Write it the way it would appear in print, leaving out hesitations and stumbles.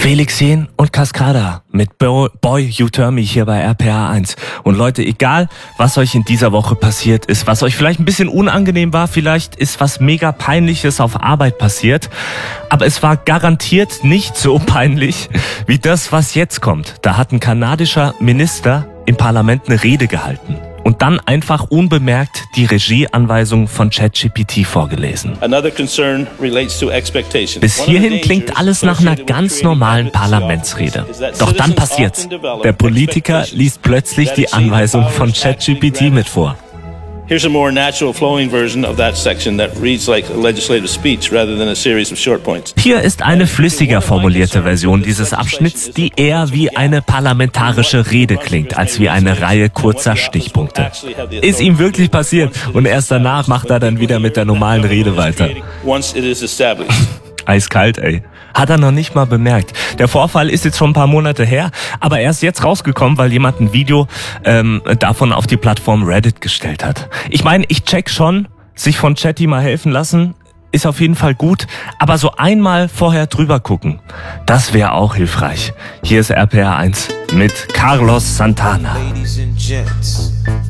Felix Jähn und Cascada mit Boy You Turn Me hier bei RPA 1. Und Leute, egal was euch in dieser Woche passiert ist, was euch vielleicht ein bisschen unangenehm war, vielleicht ist was mega Peinliches auf Arbeit passiert, aber es war garantiert nicht so peinlich wie das, was jetzt kommt. Da hat ein kanadischer Minister im Parlament eine Rede gehalten und dann einfach unbemerkt die Regieanweisung von ChatGPT vorgelesen. Bis hierhin klingt alles nach einer ganz normalen Parlamentsrede. Doch dann passiert's. Der Politiker liest plötzlich die Anweisung von ChatGPT mit vor. Here's a more natural flowing version of that section that reads like a legislative speech rather than a series of short points. Hier ist eine flüssiger formulierte Version dieses Abschnitts, die eher wie eine parlamentarische Rede klingt, als wie eine Reihe kurzer Stichpunkte. Ist ihm wirklich passiert und erst danach macht er dann wieder mit der normalen Rede weiter. Eiskalt, ey. Hat er noch nicht mal bemerkt. Der Vorfall ist jetzt schon ein paar Monate her, aber er ist jetzt rausgekommen, weil jemand ein Video davon auf die Plattform Reddit gestellt hat. Ich meine, ich check schon, sich von Chatty mal helfen lassen, ist auf jeden Fall gut, aber so einmal vorher drüber gucken, das wäre auch hilfreich. Hier ist RPA 1 mit Carlos Santana. Ladies and gents.